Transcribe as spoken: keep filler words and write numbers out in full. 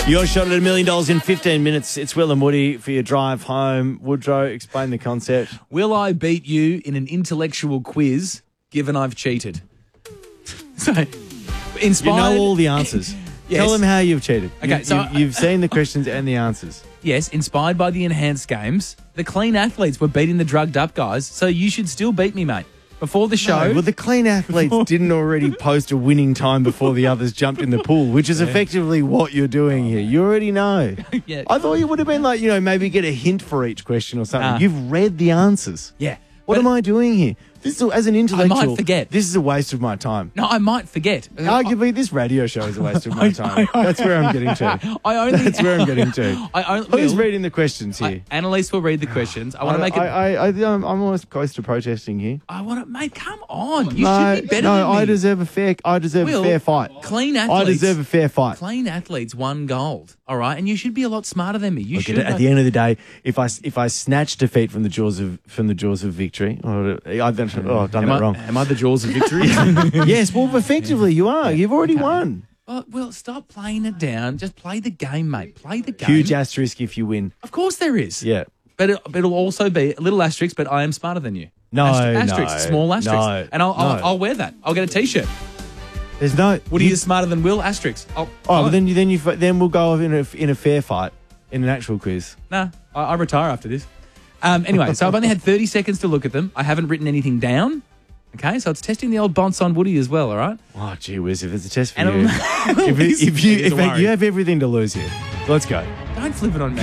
Your shot at a million dollars in fifteen minutes. It's Will and Woody for your drive home. Woodrow, explain the concept. Will I beat you in an intellectual quiz given I've cheated? So, inspired... You know all the answers. Yes. Tell them how you've cheated. Okay, you, so you've, you've seen the questions and the answers. Yes, inspired by the enhanced games, the clean athletes were beating the drugged up guys, so you should still beat me, mate. Before the show... No, well, the clean athletes didn't already post a winning time before the others jumped in the pool, which is yeah. effectively what you're doing here. You already know. yeah. I thought you would have been like, you know, maybe get a hint for each question or something. Nah. You've read the answers. Yeah. What am I doing here? This is, as an intellectual, I might forget. This is a waste of my time. No, I might forget. Arguably, this radio show is a waste of my time. That's where I'm getting to. I only, That's where I'm getting to. I only, Who's Will, reading the questions here? I, Annalise will read the questions. I want to make it... I, I, I, I'm almost close to protesting here. I want to... Mate, come on. You no, should be better no, than me. I deserve a fair... I deserve Will, a fair fight. Clean athletes... I deserve a fair fight. Clean athletes won gold, all right? And you should be a lot smarter than me. You Look, should... At, at the end of the day, if I, if I snatch defeat from the jaws of from the jaws of victory... Or, I've done, oh, I've done am that I, wrong. Am I the jaws of victory? Yes, well, effectively you are. You've already Okay. won. Oh, well, stop playing it down. Just play the game, mate. Play the game. Huge asterisk if you win. Of course there is. Yeah. But, it, but it'll also be a little asterisk, but I am smarter than you. No, Ast- asterisk, no, small asterisk. no, and I'll, I'll, no. I'll wear that. I'll get a T-shirt. There's no... Woody you, is smarter than Will, asterisk. I'll, Oh, I'll, but then you then you then we'll go in a in a fair fight in an actual quiz. Nah, I, I retire after this. Um, anyway, so I've only had thirty seconds to look at them. I haven't written anything down. Okay, so it's testing the old bonds on Woody as well, all right? Oh, gee whiz, if it's a test for And you. if, it, if you It's a if worry. you have everything to lose here. Let's go. Don't flip it on me.